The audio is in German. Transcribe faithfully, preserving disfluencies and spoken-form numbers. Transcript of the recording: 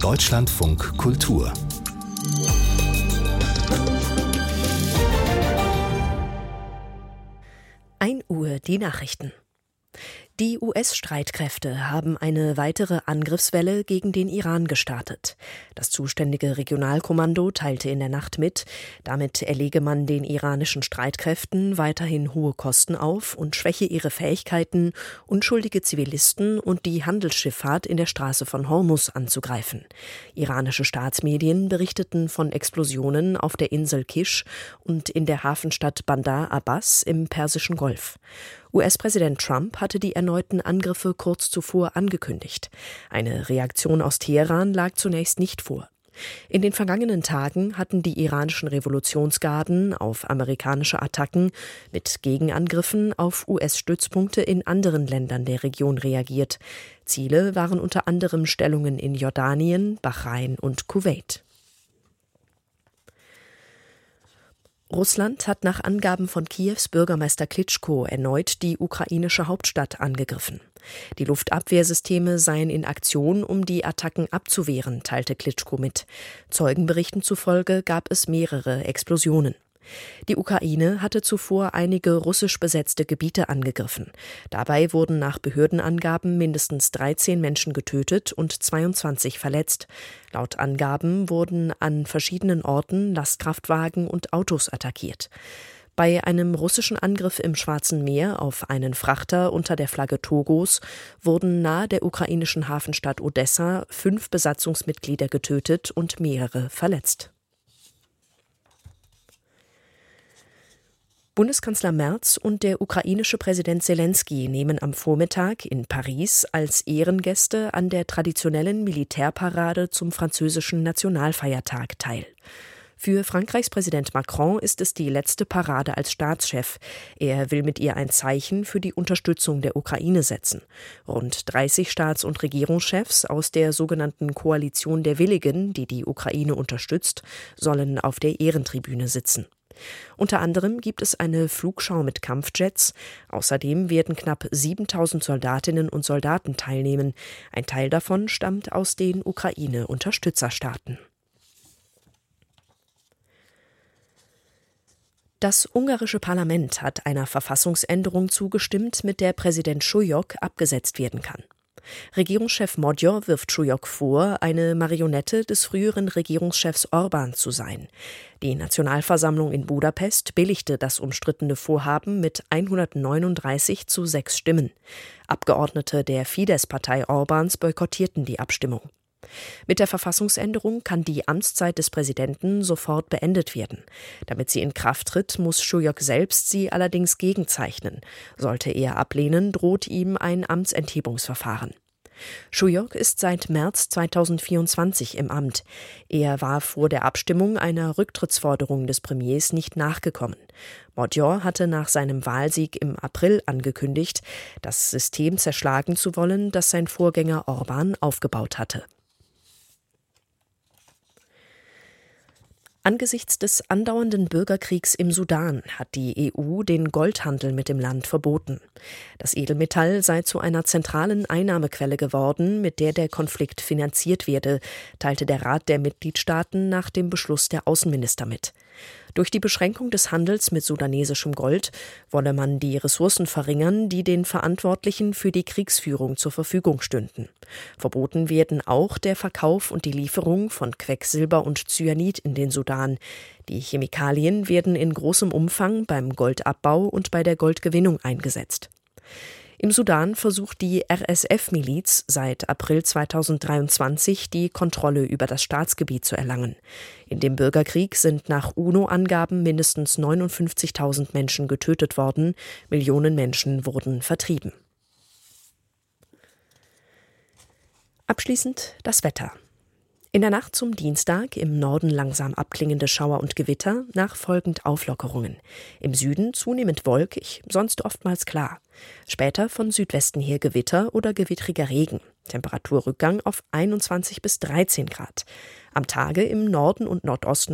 Deutschlandfunk Kultur. ein Uhr die Nachrichten. Die U S-Streitkräfte haben eine weitere Angriffswelle gegen den Iran gestartet. Das zuständige Regionalkommando teilte in der Nacht mit, damit erlege man den iranischen Streitkräften weiterhin hohe Kosten auf und schwäche ihre Fähigkeiten, unschuldige Zivilisten und die Handelsschifffahrt in der Straße von Hormuz anzugreifen. Iranische Staatsmedien berichteten von Explosionen auf der Insel Kish und in der Hafenstadt Bandar Abbas im Persischen Golf. U S-Präsident Trump hatte die erneuten Angriffe kurz zuvor angekündigt. Eine Reaktion aus Teheran lag zunächst nicht vor. In den vergangenen Tagen hatten die iranischen Revolutionsgarden auf amerikanische Attacken mit Gegenangriffen auf U S-Stützpunkte in anderen Ländern der Region reagiert. Ziele waren unter anderem Stellungen in Jordanien, Bahrain und Kuwait. Russland hat nach Angaben von Kiews Bürgermeister Klitschko erneut die ukrainische Hauptstadt angegriffen. Die Luftabwehrsysteme seien in Aktion, um die Attacken abzuwehren, teilte Klitschko mit. Zeugenberichten zufolge gab es mehrere Explosionen. Die Ukraine hatte zuvor einige russisch besetzte Gebiete angegriffen. Dabei wurden nach Behördenangaben mindestens dreizehn Menschen getötet und zweiundzwanzig verletzt. Laut Angaben wurden an verschiedenen Orten Lastkraftwagen und Autos attackiert. Bei einem russischen Angriff im Schwarzen Meer auf einen Frachter unter der Flagge Togos wurden nahe der ukrainischen Hafenstadt Odessa fünf Besatzungsmitglieder getötet und mehrere verletzt. Bundeskanzler Merz und der ukrainische Präsident Selenskyj nehmen am Vormittag in Paris als Ehrengäste an der traditionellen Militärparade zum französischen Nationalfeiertag teil. Für Frankreichs Präsident Macron ist es die letzte Parade als Staatschef. Er will mit ihr ein Zeichen für die Unterstützung der Ukraine setzen. Rund dreißig Staats- und Regierungschefs aus der sogenannten Koalition der Willigen, die die Ukraine unterstützt, sollen auf der Ehrentribüne sitzen. Unter anderem gibt es eine Flugschau mit Kampfjets. Außerdem werden knapp siebentausend Soldatinnen und Soldaten teilnehmen. Ein Teil davon stammt aus den Ukraine-Unterstützerstaaten. Das ungarische Parlament hat einer Verfassungsänderung zugestimmt, mit der Präsident Schujok abgesetzt werden kann. Regierungschef Magyar wirft Schujok vor, eine Marionette des früheren Regierungschefs Orbán zu sein. Die Nationalversammlung in Budapest billigte das umstrittene Vorhaben mit hundertneununddreißig zu sechs Stimmen. Abgeordnete der Fidesz-Partei Orbáns boykottierten die Abstimmung. Mit der Verfassungsänderung kann die Amtszeit des Präsidenten sofort beendet werden. Damit sie in Kraft tritt, muss Schujok selbst sie allerdings gegenzeichnen. Sollte er ablehnen, droht ihm ein Amtsenthebungsverfahren. Schujok ist seit März zweitausendvierundzwanzig im Amt. Er war vor der Abstimmung einer Rücktrittsforderung des Premiers nicht nachgekommen. Magyar hatte nach seinem Wahlsieg im April angekündigt, das System zerschlagen zu wollen, das sein Vorgänger Orbán aufgebaut hatte. Angesichts des andauernden Bürgerkriegs im Sudan hat die E U den Goldhandel mit dem Land verboten. Das Edelmetall sei zu einer zentralen Einnahmequelle geworden, mit der der Konflikt finanziert werde, teilte der Rat der Mitgliedstaaten nach dem Beschluss der Außenminister mit. Durch die Beschränkung des Handels mit sudanesischem Gold wolle man die Ressourcen verringern, die den Verantwortlichen für die Kriegsführung zur Verfügung stünden. Verboten werden auch der Verkauf und die Lieferung von Quecksilber und Cyanid in den Sudan. Die Chemikalien werden in großem Umfang beim Goldabbau und bei der Goldgewinnung eingesetzt. Im Sudan versucht die R S F-Miliz seit April zweitausenddreiundzwanzig die Kontrolle über das Staatsgebiet zu erlangen. In dem Bürgerkrieg sind nach UNO-Angaben mindestens neunundfünfzigtausend Menschen getötet worden, Millionen Menschen wurden vertrieben. Abschließend das Wetter. In der Nacht zum Dienstag im Norden langsam abklingende Schauer und Gewitter, nachfolgend Auflockerungen. Im Süden zunehmend wolkig, sonst oftmals klar. Später von Südwesten her Gewitter oder gewittriger Regen. Temperaturrückgang auf einundzwanzig bis dreizehn Grad. Am Tage im Norden und Nordosten